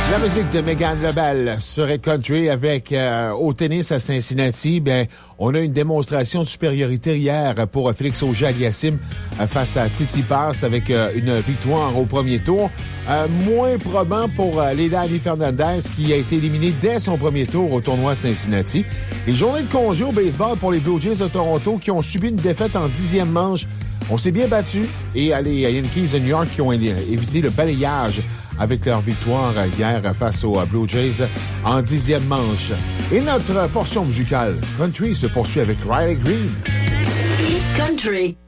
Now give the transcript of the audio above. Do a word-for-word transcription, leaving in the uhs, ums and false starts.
La musique de Megan Lebel serait country avec euh, au tennis à Cincinnati. Ben, on a une démonstration de supériorité hier pour Félix Auger-Aliassime euh, face à Tsitsipas avec euh, une victoire au premier tour. Euh, moins probant pour euh, Leilani Fernandez qui a été éliminé dès son premier tour au tournoi de Cincinnati. Les journées de congé au baseball pour les Blue Jays de Toronto qui ont subi une défaite en dixième manche. On s'est bien battu et euh, les Yankees de New York qui ont évité le balayage avec leur victoire hier face aux Blue Jays en dixième manche. Et notre portion musicale country se poursuit avec Riley Green. Country.